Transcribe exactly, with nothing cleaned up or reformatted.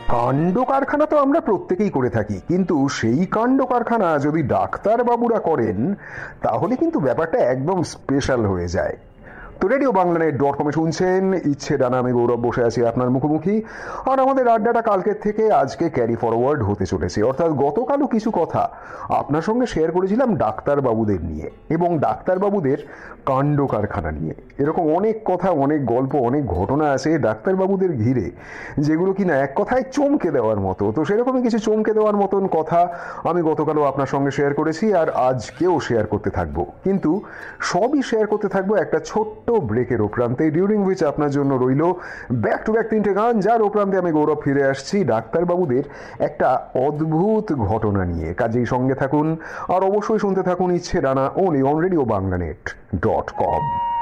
কাণ্ড কারখানা তো আমরা প্রত্যেকেই করে থাকি, কিন্তু সেই কাণ্ড কারখানা যদি ডাক্তারবাবুরা করেন তাহলে কিন্তু ব্যাপারটা একদম স্পেশাল হয়ে যায়। তো রেডিও বাংলানেট ডট কমে শুনছেন ইচ্ছে ডানা, আমি গৌরব বসে আছি আপনার মুখোমুখি। আর আমাদের আড্ডাটা কালকের থেকে আজকে ক্যারি ফরওয়ার্ড হতে চলেছে, অর্থাৎ গতকালও কিছু কথা আপনার সঙ্গে শেয়ার করেছিলাম ডাক্তারবাবুদের নিয়ে এবং ডাক্তারবাবুদের কাণ্ড কারখানা নিয়ে। এরকম অনেক কথা, অনেক গল্প, অনেক ঘটনা আছে ডাক্তারবাবুদের ঘিরে, যেগুলো কিনা এক কথায় চমকে দেওয়ার মতো। তো সেরকমই কিছু চমকে দেওয়ার মতন কথা আমি গতকালও আপনার সঙ্গে শেয়ার করেছি, আর আজকেও শেয়ার করতে থাকবো। কিন্তু সবই শেয়ার করতে থাকবো একটা ছোট্ট ব্রেকের উপরান্তে, ডিউরিং উইচ আপনার জন্য রইল ব্যাক টু ব্যাক তিনটে গান, যার উপরান্তে আমি গৌরব ফিরে আসছি ডাক্তারবাবুদের একটা অদ্ভুত ঘটনা নিয়ে। কাজেই সঙ্গে থাকুন আর অবশ্যই শুনতে থাকুন ইচ্ছে ডানা, only on radio বাংলানেট dot com.